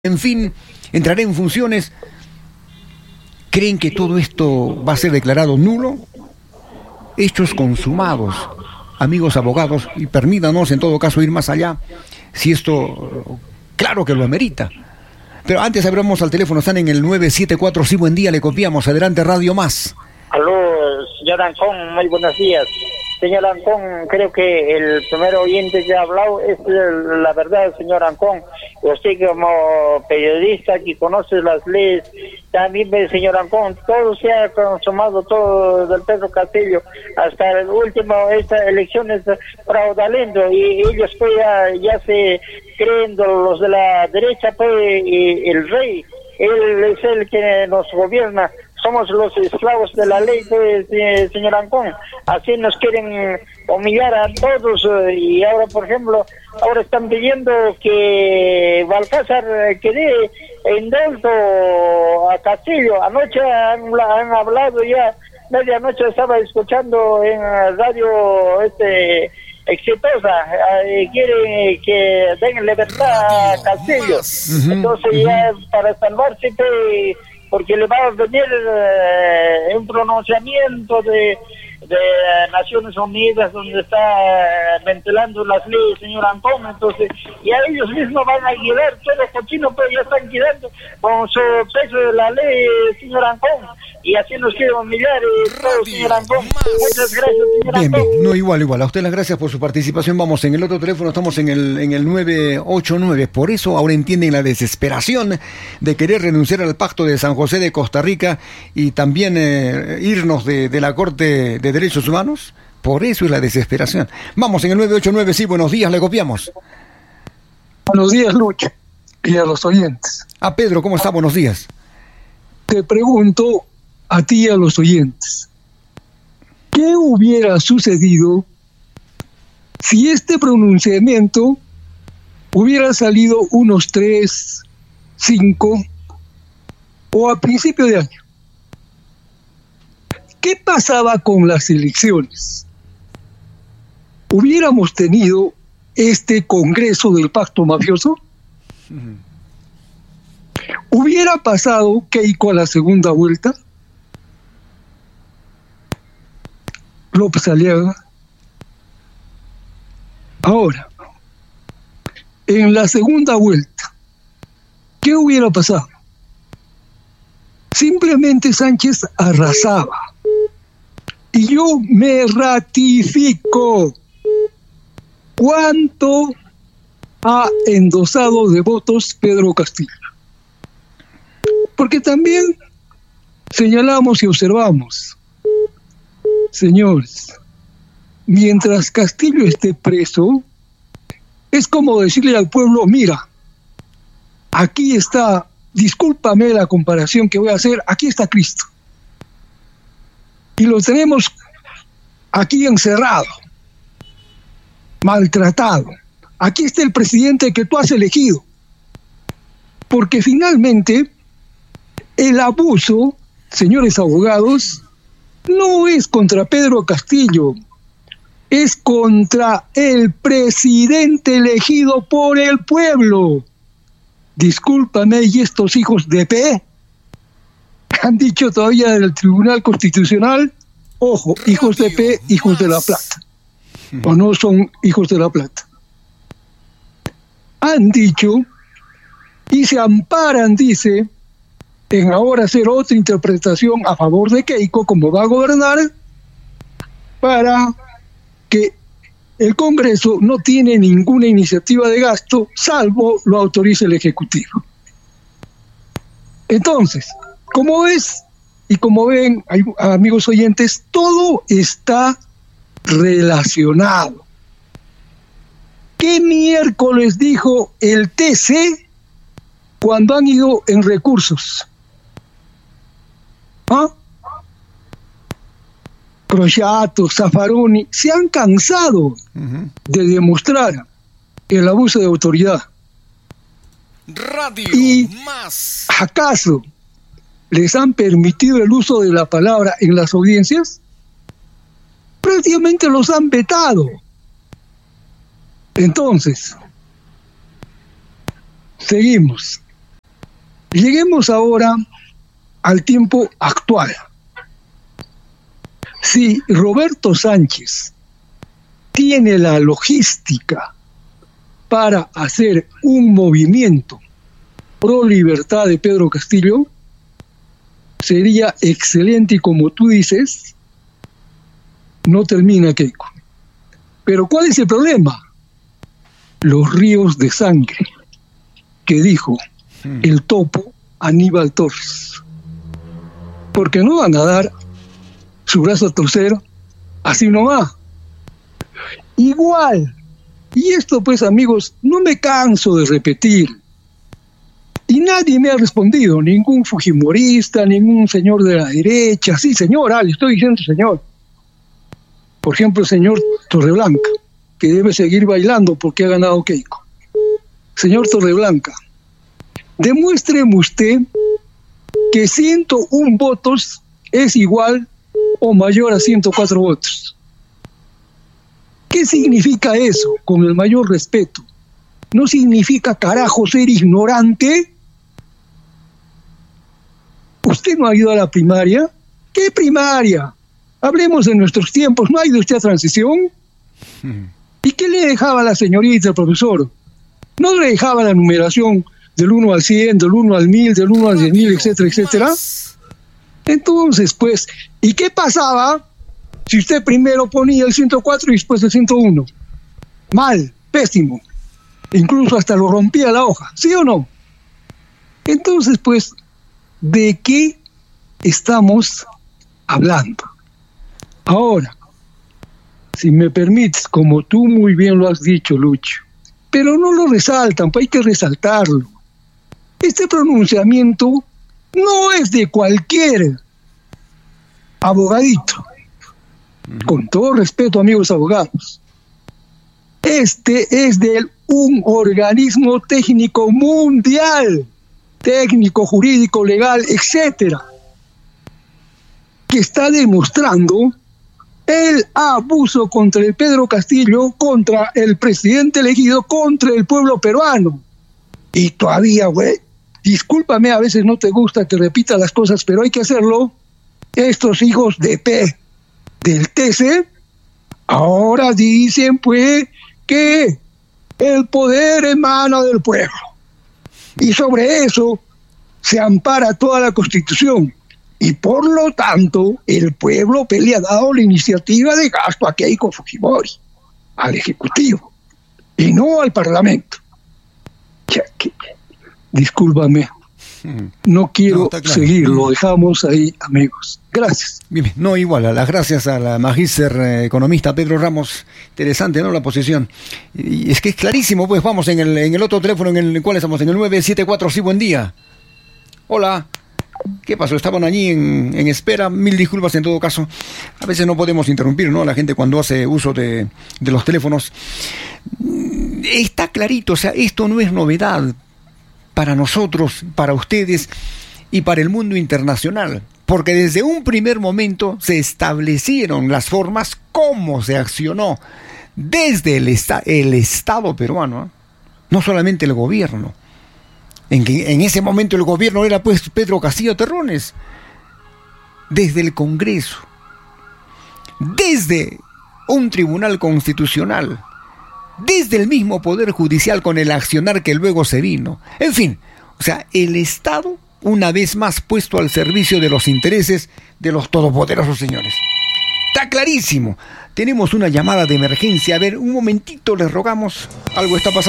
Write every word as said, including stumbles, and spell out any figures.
En fin, entraré en funciones. ¿Creen que todo esto va a ser declarado nulo? Hechos consumados, amigos abogados, y permítanos en todo caso ir más allá, si esto, claro que lo amerita. Pero antes abramos al teléfono, están en el nueve siete cuatro, sí, buen día, le copiamos, adelante Radio Más. Aló, señor Ancón, muy buenos días. Señor Ancón, creo que el primer oyente que ha hablado es la verdad, señor Ancón. Usted como periodista que conoce las leyes, también ve, señor Ancón, todo se ha consumado, todo del Pedro Castillo, hasta el último, esta elección es fraudulento, y ellos pues ya, ya se creen, los de la derecha, pues el rey, él es el que nos gobierna. Somos los esclavos de la ley, pues, eh, señor Ancón. Así nos quieren humillar a todos. Eh, y ahora, por ejemplo, ahora están pidiendo que Balcázar eh, que dé indulto a Castillo. Anoche han, han hablado ya, medianoche estaba escuchando en radio este exitosa, eh, quiere que den libertad a Castillo. Uh-huh, Entonces uh-huh. ya para salvarse, pues, porque le va a venir eh, un pronunciamiento de, de Naciones Unidas donde está ventilando las leyes, señor Ancón. Entonces, y a ellos mismos van a guiar, todos los cochinos pues ya están guiando con su peso de la ley, señor Ancón. Y así nos quieren humillar y todo, señor Ancón. Muchas gracias, señor Bien, Ancón. bien, no, igual, igual. A usted las gracias por su participación. Vamos, en el otro teléfono estamos en el en el nueve ocho nueve. Por eso ahora entienden la desesperación de querer renunciar al Pacto de San José de Costa Rica y también eh, irnos de, de la Corte de Derechos Humanos. Por eso es la desesperación. Vamos, en el nueve ocho nueve, sí, buenos días, le copiamos. Buenos días, Lucho, y a los oyentes. Ah, Pedro, ¿cómo está? Buenos días. Te pregunto a ti y a los oyentes, ¿qué hubiera sucedido si este pronunciamiento hubiera salido unos tres, cinco o a principio de año? ¿Qué pasaba con las elecciones? ¿Hubiéramos tenido este Congreso del Pacto Mafioso? Uh-huh. ¿Hubiera pasado Keiko a la segunda vuelta? López Aliaga. Ahora, en la segunda vuelta, ¿qué hubiera pasado? Simplemente Sánchez arrasaba. Y yo me ratifico. ¿Cuánto ha endosado de votos Pedro Castillo? Porque también señalamos y observamos, señores, mientras Castillo esté preso, es como decirle al pueblo, mira, aquí está, discúlpame la comparación que voy a hacer, aquí está Cristo. Y lo tenemos aquí encerrado, maltratado. Aquí está el presidente que tú has elegido. Porque finalmente, el abuso, señores abogados, no es contra Pedro Castillo, es contra el presidente elegido por el pueblo. Discúlpame, y estos hijos de P han dicho todavía del Tribunal Constitucional, ojo, hijos de P, hijos de la plata, o no son hijos de la plata. Han dicho y se amparan, dice, en ahora hacer otra interpretación a favor de Keiko, como va a gobernar, para que el Congreso no tiene ninguna iniciativa de gasto, salvo lo autorice el Ejecutivo. Entonces, como ves y como ven, amigos oyentes, todo está relacionado. ¿Qué miércoles dijo el T C cuando han ido en recursos? ¿Ah? Crochato, Zaffaroni, se han cansado uh-huh. de demostrar el abuso de autoridad. Radio ¿Y Más. acaso les han permitido el uso de la palabra en las audiencias? Prácticamente los han vetado. Entonces, seguimos. Lleguemos ahora al tiempo actual. Si Roberto Sánchez tiene la logística para hacer un movimiento pro libertad de Pedro Castillo, sería excelente y, como tú dices, no termina Keiko. Pero ¿cuál es el problema? Los ríos de sangre que dijo hmm. el topo Aníbal Torres. Porque no van a dar su brazo a torcer así nomás. Igual, y esto pues amigos, no me canso de repetir, y nadie me ha respondido, ningún fujimorista, ningún señor de la derecha. Sí, señor, ah, le estoy diciendo señor. Por ejemplo, el señor Torreblanca, que debe seguir bailando porque ha ganado Keiko. Señor Torreblanca, demuéstreme usted que ciento uno votos es igual o mayor a ciento cuatro votos. ¿Qué significa eso? Con el mayor respeto. ¿No significa, carajo, ser ignorante? ¿Usted no ha ido a la primaria? ¿Qué primaria? Hablemos de nuestros tiempos. ¿No ha ido usted a transición? ¿Y qué le dejaba la señorita, el profesor? ¿No le dejaba la numeración del uno al cien, del uno al mil, del uno al diez mil, etcétera, etcétera? Entonces, pues, ¿y qué pasaba si usted primero ponía el ciento cuatro y después el ciento uno? Mal, pésimo. Incluso hasta lo rompía la hoja, ¿sí o no? Entonces, pues, ¿de qué estamos hablando? Ahora, si me permites, como tú muy bien lo has dicho, Lucho, pero no lo resaltan, pues hay que resaltarlo. Este pronunciamiento no es de cualquier abogadito. Con todo respeto, amigos abogados. Este es de un organismo técnico mundial, técnico, jurídico, legal, etcétera, que está demostrando el abuso contra el Pedro Castillo, contra el presidente elegido, contra el pueblo peruano. Y todavía, güey, discúlpame, a veces no te gusta que repita las cosas, pero hay que hacerlo. Estos hijos de P del T C ahora dicen, pues, que el poder emana del pueblo. Y sobre eso se ampara toda la Constitución. Y por lo tanto, el pueblo le ha dado la iniciativa de gasto a Keiko Fujimori, al Ejecutivo, y no al Parlamento. Ya que, discúlpame, no quiero no, claro. seguir, lo dejamos ahí, amigos. Gracias. Bien, no, igual, a las gracias a la magíster eh, economista Pedro Ramos. Interesante, ¿no? La posición. Y es que es clarísimo, pues vamos en el, en el otro teléfono en el cual estamos, en el nueve siete cuatro, sí, buen día. Hola. ¿Qué pasó? Estaban allí en, en espera. Mil disculpas en todo caso. A veces no podemos interrumpir, ¿no? A la gente cuando hace uso de, de los teléfonos. Está clarito, o sea, esto no es novedad para nosotros, para ustedes y para el mundo internacional. Porque desde un primer momento se establecieron las formas cómo se accionó desde el, esta, el Estado peruano, ¿eh? No solamente el gobierno. En que en ese momento el gobierno era pues Pedro Castillo Terrones, desde el Congreso, desde un tribunal constitucional, desde el mismo Poder Judicial con el accionar que luego se vino. En fin, o sea, el Estado una vez más puesto al servicio de los intereses de los todopoderosos señores. Está clarísimo. Tenemos una llamada de emergencia. A ver, un momentito, les rogamos. Algo está pasando.